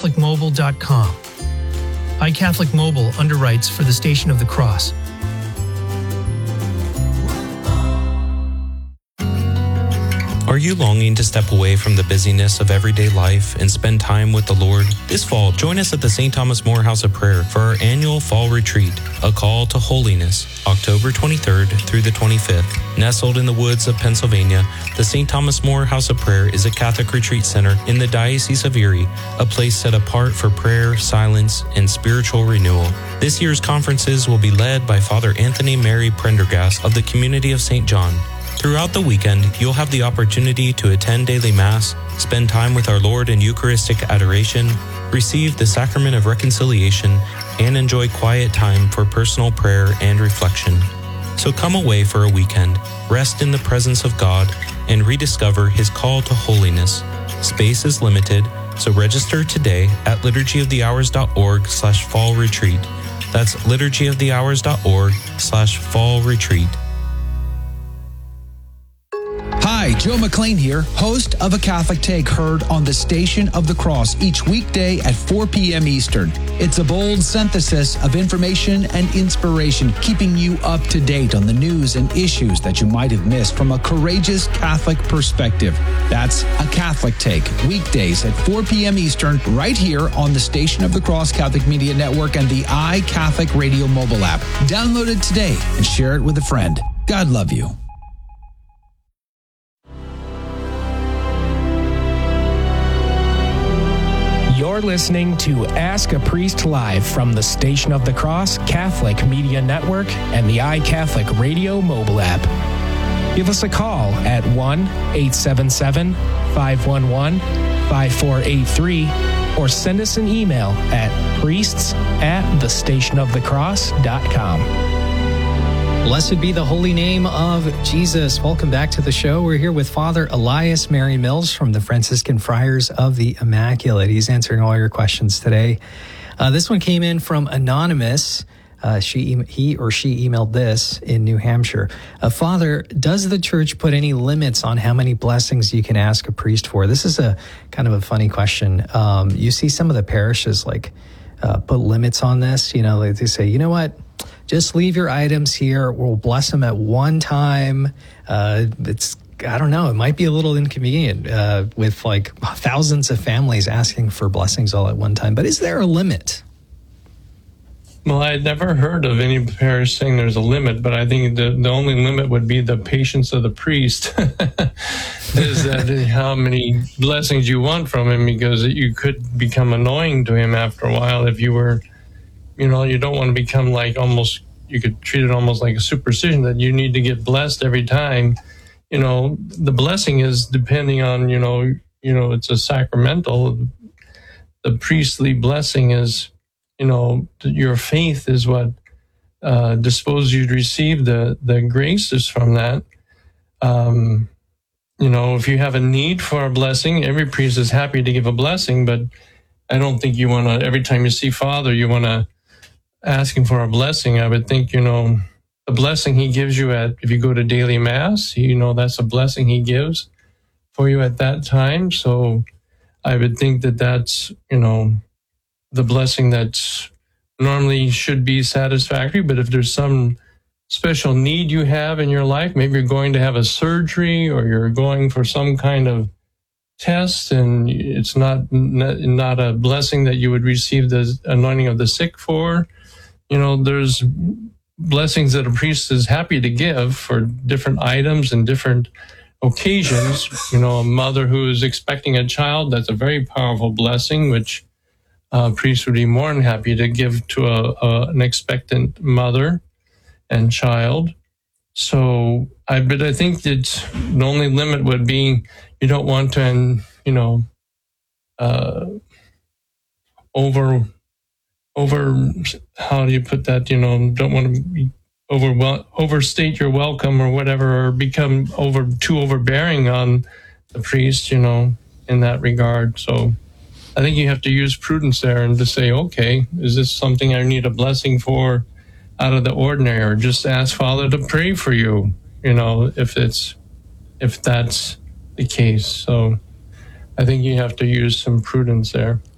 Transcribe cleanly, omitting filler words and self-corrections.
iCatholicMobile.com. iCatholic Mobile underwrites for the Station of the Cross. Are you longing to step away from the busyness of everyday life and spend time with the Lord? This fall, join us at the St. Thomas More House of Prayer for our annual Fall Retreat, A Call to Holiness, October 23rd through the 25th. Nestled in the woods of Pennsylvania, the St. Thomas More House of Prayer is a Catholic retreat center in the Diocese of Erie, a place set apart for prayer, silence, and spiritual renewal. This year's conferences will be led by Father Anthony Mary Prendergast of the Community of St. John. Throughout the weekend, you'll have the opportunity to attend daily Mass, spend time with our Lord in Eucharistic adoration, receive the Sacrament of Reconciliation, and enjoy quiet time for personal prayer and reflection. So come away for a weekend, rest in the presence of God, and rediscover His call to holiness. Space is limited, so register today at liturgyofthehours.org/fall retreat. That's liturgyofthehours.org/fall retreat. Hi, Joe McLean here, host of A Catholic Take, heard on the Station of the Cross each weekday at 4 p.m. Eastern. It's a bold synthesis of information and inspiration, keeping you up to date on the news and issues that you might have missed from a courageous Catholic perspective. That's A Catholic Take, weekdays at 4 p.m. Eastern, right here on the Station of the Cross Catholic Media Network and the iCatholic Radio mobile app. Download it today and share it with a friend. God love you. You're listening to Ask a Priest Live from the Station of the Cross Catholic Media Network and the iCatholic Radio mobile app. Give us a call at 1-877-511-5483 or send us an email at priests@thestationofthecross.com. Blessed be the holy name of Jesus. Welcome back to the show. We're here with Father Elias Mary Mills from the Franciscan Friars of the Immaculate. He's answering all your questions today. This one came in from Anonymous. He or she emailed this in New Hampshire. Father, does the church put any limits on how many blessings you can ask a priest for? This is a kind of a funny question. You see some of the parishes put limits on this. You know, they say, you know what? Just leave your items here. We'll bless them at one time. I don't know. It might be a little inconvenient with like thousands of families asking for blessings all at one time. But is there a limit? Well, I'd never heard of any parish saying there's a limit, but I think the only limit would be the patience of the priest. Is that how many blessings you want from him, because you could become annoying to him after a while if you were, you don't want to become like you could treat it almost like a superstition that you need to get blessed every time. The blessing is depending on, it's a sacramental. The priestly blessing is, your faith is what disposes you to receive the graces from that. If you have a need for a blessing, every priest is happy to give a blessing, but I don't think you want to, every time you see Father, you want to ask him for a blessing. I would think, the blessing he gives you if you go to daily Mass, that's a blessing he gives for you at that time. So I would think that's, the blessing that's normally should be satisfactory. But if there's some special need you have in your life, maybe you're going to have a surgery or you're going for some kind of test and it's not a blessing that you would receive the anointing of the sick for, there's blessings that a priest is happy to give for different items and different occasions. A mother who is expecting a child, that's a very powerful blessing, which a priest would be more than happy to give to an expectant mother and child. So I think that the only limit would be you don't want to, how do you put that? Don't want to be overstate your welcome or whatever, or become too overbearing on the priest, in that regard. So I think you have to use prudence there and to say, okay, is this something I need a blessing for out of the ordinary, or just ask Father to pray for you, if that's the case. So I think you have to use some prudence there.